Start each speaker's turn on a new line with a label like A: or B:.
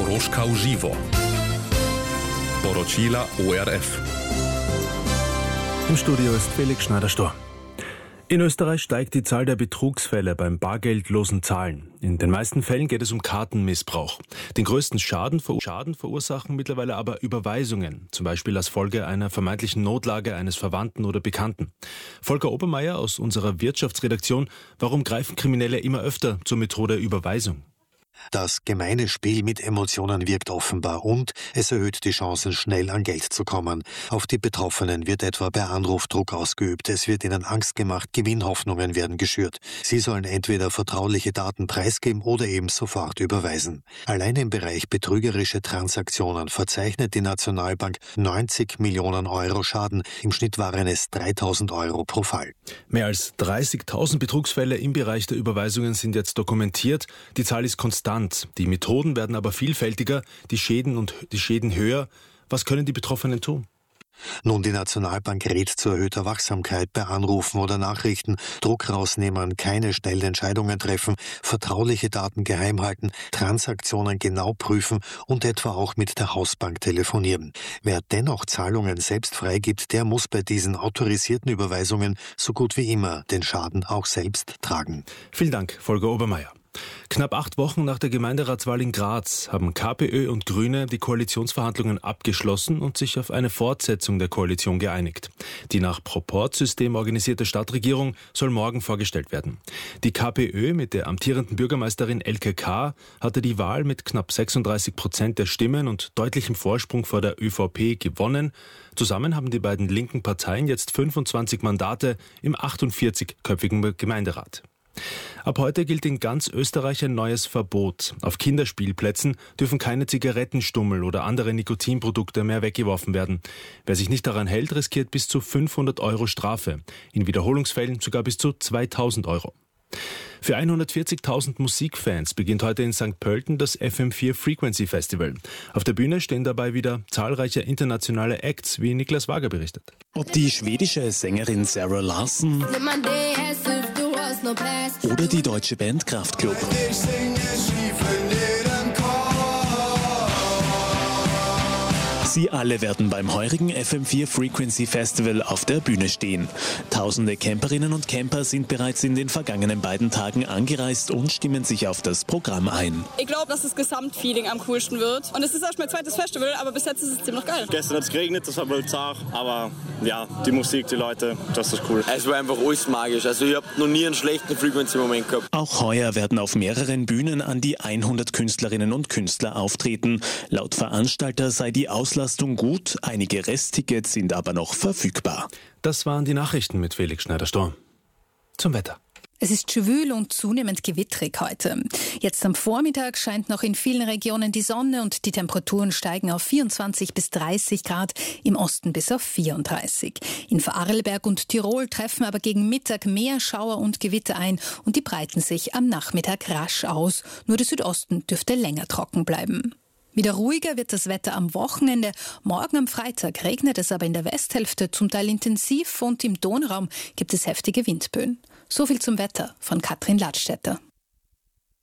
A: Doroschka uživo. Poročila ORF.
B: Im Studio ist Felix Schneider-Stor. In Österreich steigt die Zahl der Betrugsfälle beim bargeldlosen Zahlen. In den meisten Fällen geht es um Kartenmissbrauch. Den größten Schaden verursachen mittlerweile aber Überweisungen, zum Beispiel als Folge einer vermeintlichen Notlage eines Verwandten oder Bekannten. Volker Obermeier aus unserer Wirtschaftsredaktion: Warum greifen Kriminelle immer öfter zur Methode Überweisung?
C: Das gemeine Spiel mit Emotionen wirkt offenbar und es erhöht die Chancen, schnell an Geld zu kommen. Auf die Betroffenen wird etwa per Anruf Druck ausgeübt. Es wird ihnen Angst gemacht, Gewinnhoffnungen werden geschürt. Sie sollen entweder vertrauliche Daten preisgeben oder eben sofort überweisen. Allein im Bereich betrügerische Transaktionen verzeichnet die Nationalbank 90 Millionen Euro Schaden. Im Schnitt waren es 3.000 Euro pro Fall.
B: Mehr als 30.000 Betrugsfälle im Bereich der Überweisungen sind jetzt dokumentiert. Die Zahl ist konstant. Die Methoden werden aber vielfältiger, die Schäden höher. Was können die Betroffenen tun?
C: Nun, die Nationalbank rät zu erhöhter Wachsamkeit bei Anrufen oder Nachrichten, Druck rausnehmen, keine schnellen Entscheidungen treffen, vertrauliche Daten geheim halten, Transaktionen genau prüfen und etwa auch mit der Hausbank telefonieren. Wer dennoch Zahlungen selbst freigibt, der muss bei diesen autorisierten Überweisungen so gut wie immer den Schaden auch selbst tragen.
B: Vielen Dank, Volker Obermeier. Knapp 8 Wochen nach der Gemeinderatswahl in Graz haben KPÖ und Grüne die Koalitionsverhandlungen abgeschlossen und sich auf eine Fortsetzung der Koalition geeinigt. Die nach Proporzsystem organisierte Stadtregierung soll morgen vorgestellt werden. Die KPÖ mit der amtierenden Bürgermeisterin Elke K. hatte die Wahl mit knapp 36% der Stimmen und deutlichem Vorsprung vor der ÖVP gewonnen. Zusammen haben die beiden linken Parteien jetzt 25 Mandate im 48-köpfigen Gemeinderat. Ab heute gilt in ganz Österreich ein neues Verbot. Auf Kinderspielplätzen dürfen keine Zigarettenstummel oder andere Nikotinprodukte mehr weggeworfen werden. Wer sich nicht daran hält, riskiert bis zu 500 Euro Strafe. In Wiederholungsfällen sogar bis zu 2.000 Euro. Für 140.000 Musikfans beginnt heute in St. Pölten das FM4 Frequency Festival. Auf der Bühne stehen dabei wieder zahlreiche internationale Acts, wie Niklas Wager berichtet.
D: Ob die schwedische Sängerin Sarah Larsson oder die deutsche Band Kraftklub. Sie alle werden beim heurigen FM4 Frequency Festival auf der Bühne stehen. Tausende Camperinnen und Camper sind bereits in den vergangenen beiden Tagen angereist und stimmen sich auf das Programm ein.
E: Ich glaube, dass das Gesamtfeeling am coolsten wird. Und es ist erst mein zweites Festival, aber bis jetzt ist es ziemlich geil.
F: Gestern hat es geregnet, das war wohl zart, aber ja, die Musik, die Leute, das ist cool.
G: Es war einfach alles magisch. Also ich habe noch nie einen schlechten Frequency-Moment gehabt.
D: Auch heuer werden auf mehreren Bühnen an die 100 Künstlerinnen und Künstler auftreten. Laut Veranstalter sei die Auslastung gut, einige Resttickets sind aber noch verfügbar.
B: Das waren die Nachrichten mit Felix Schneider-Stor. Zum Wetter.
H: Es ist schwül und zunehmend gewittrig heute. Jetzt am Vormittag scheint noch in vielen Regionen die Sonne und die Temperaturen steigen auf 24 bis 30 Grad, im Osten bis auf 34. In Vorarlberg und Tirol treffen aber gegen Mittag mehr Schauer und Gewitter ein und die breiten sich am Nachmittag rasch aus. Nur der Südosten dürfte länger trocken bleiben. Wieder ruhiger wird das Wetter am Wochenende. Morgen am Freitag regnet es aber in der Westhälfte zum Teil intensiv und im Donauraum gibt es heftige Windböen. So viel zum Wetter von Katrin Ladstätter.